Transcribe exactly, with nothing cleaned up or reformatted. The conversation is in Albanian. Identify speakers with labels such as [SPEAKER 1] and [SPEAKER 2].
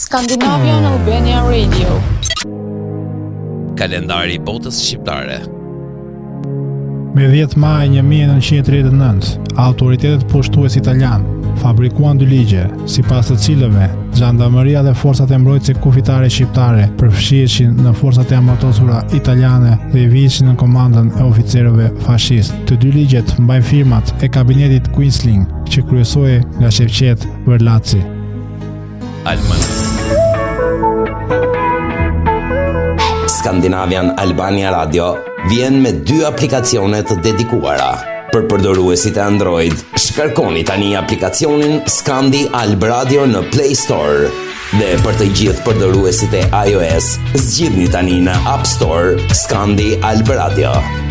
[SPEAKER 1] Scandinavian Albania Radio.
[SPEAKER 2] Kalendari i botës shqiptare.
[SPEAKER 3] Me dhjetë maj një mijë e nëntëqind e tridhjetë e nëntë, autoritetet pushtues italian fabrikuan dy ligje, sipas të cilëve Zhandarmeria dhe forcat e mbrojtësisë kufitare shqiptare përfshiheshin në forcat e amortosura italiane dhe i vihesin në komandën e oficerëve fashist. Të dy ligjet mbajnë firmat e kabinetit Quisling, që kryesohej nga Shevqet Verlaci.
[SPEAKER 2] Alman.
[SPEAKER 4] Scandinavian Albania Radio vjen me dy aplikacione të dedikuara. Për përdoruesit e Android, shkarkoni tani aplikacionin Scandi Alb Radio në Play Store. Dhe për të gjithë përdoruesit e iOS, zgjidhni tani në App Store Scandi Alb Radio.